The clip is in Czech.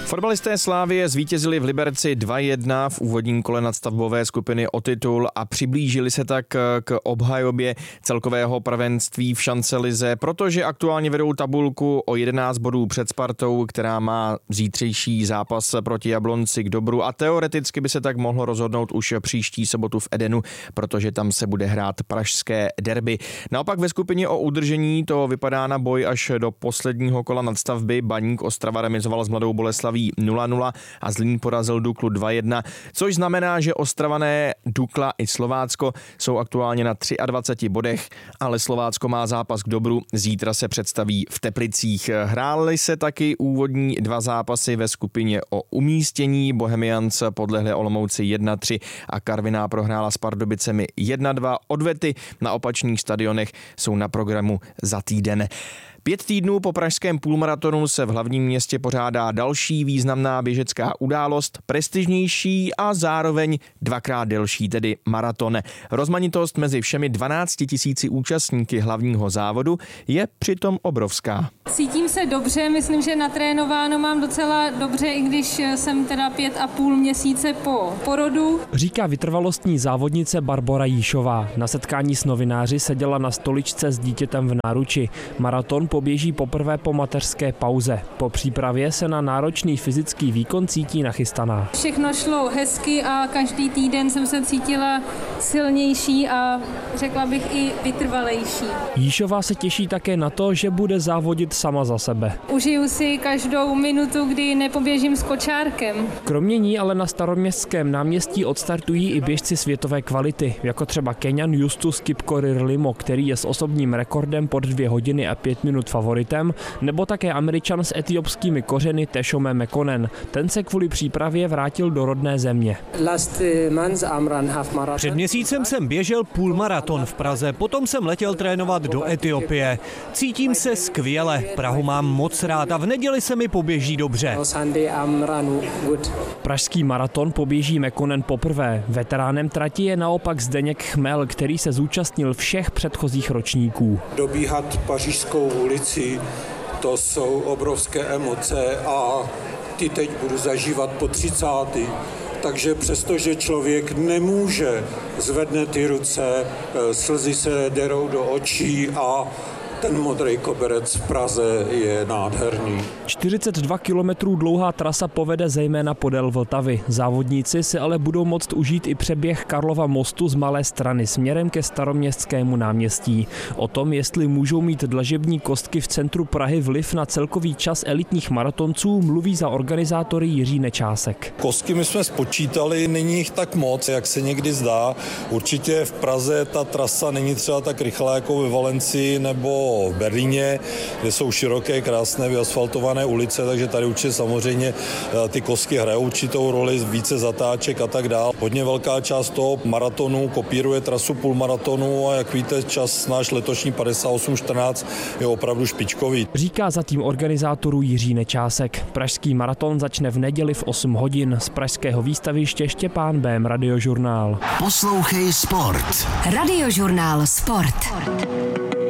Fotbalisté Slavie zvítězili v Liberci 2-1 v úvodním kole nadstavbové skupiny o titul a přiblížili se tak k obhajobě celkového prvenství v šancelize, protože aktuálně vedou tabulku o 11 bodů před Spartou, která má zítřejší zápas proti Jablonci k dobru a teoreticky by se tak mohlo rozhodnout už příští sobotu v Edenu, protože tam se bude hrát pražské derby. Naopak ve skupině o udržení to vypadá na boj až do posledního kola nadstavby. Baník Ostrava remizoval s Mladou Boleslaví 0-0 a Zlín porazil Duklu 2-1, což znamená, že Ostravané, Dukla i Slovácko jsou aktuálně na 23 bodech, ale Slovácko má zápas k dobru, zítra se představí v Teplicích. Hrály se taky úvodní dva zápasy ve skupině o umístění. Bohemians podlehli Olomouci 1-3 a Karviná prohrála s Pardubicemi 1-2. Odvety na opačných stadionech jsou na programu za týden. 5 týdnů po pražském půlmaratonu se v hlavním městě pořádá další významná běžecká událost, prestižnější a zároveň dvakrát delší, tedy maraton. Rozmanitost mezi všemi 12 000 účastníky hlavního závodu je přitom obrovská. Cítím se dobře, myslím, že natrénováno mám docela dobře, i když jsem teda 5,5 měsíce po porodu. Říká vytrvalostní závodnice Barbora Jíšová. Na setkání s novináři seděla na stoličce s dítětem v náruči. Maraton poběží poprvé po mateřské pauze. Po přípravě se na náročný fyzický výkon cítí nachystaná. Všechno šlo hezky a každý týden jsem se cítila silnější a řekla bych i vytrvalejší. Jíšová se těší také na to, že bude závodit sama za sebe. Užiju si každou minutu, kdy nepoběžím s kočárkem. Kromě ní ale na Staroměstském náměstí odstartují i běžci světové kvality, jako třeba Keňan Justus Kipkorir Limo, který je s osobním rekordem pod 2 hodiny a 5 minut favoritem, nebo také Američan s etiopskými kořeny Teshome Mekonnen. Ten se kvůli přípravě vrátil do rodné země. Před měsícem jsem běžel půlmaraton v Praze, potom jsem letěl trénovat do Etiopie. Cítím se skvěle, Prahu mám moc rád a v neděli se mi poběží dobře. Pražský maraton poběží Mekonnen poprvé. Veteránem trati je naopak Zdeněk Chmel, který se zúčastnil všech předchozích ročníků. Dobíhat Pařížskou ulici, to jsou obrovské emoce a ty teď budu zažívat po 30. Takže přestože člověk nemůže, zvedne ty ruce, slzy se derou do očí a ten modrý koberec v Praze je nádherný. 42 kilometrů dlouhá trasa povede zejména podél Vltavy. Závodníci si ale budou moct užít i přeběh Karlova mostu z Malé Strany směrem ke Staroměstskému náměstí. O tom, jestli můžou mít dlažební kostky v centru Prahy vliv na celkový čas elitních maratonců, mluví za organizátory Jiří Nečásek. Kostky my jsme spočítali, není jich tak moc, jak se někdy zdá. Určitě v Praze ta trasa není třeba tak rychlá jako ve Valencii nebo v Berlíně, kde jsou široké, krásné, vyasfaltované ulice, takže tady určitě samozřejmě ty kostky hrajou určitou roli, více zatáček a tak dále. Hodně velká část toho maratonu kopíruje trasu půlmaratonu a jak víte, čas náš letošní 58:14 je opravdu špičkový. Říká za tým organizátorů Jiří Nečásek. Pražský maraton začne v neděli v 8 hodin. Z pražského výstaviště Štěpán Bém, Radiožurnál. Poslouchej sport. Radiožurnál Sport.